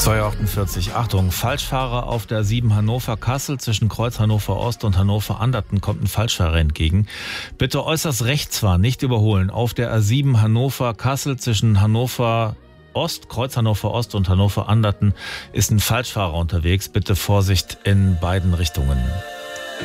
2:48. Achtung, Falschfahrer auf der A7 Hannover-Kassel. Zwischen Kreuz Hannover-Ost und Hannover-Anderten kommt ein Falschfahrer entgegen. Bitte äußerst rechts fahren, nicht überholen. Auf der A7 Hannover-Kassel zwischen Kreuz Hannover-Ost und Hannover-Anderten ist ein Falschfahrer unterwegs. Bitte Vorsicht in beiden Richtungen.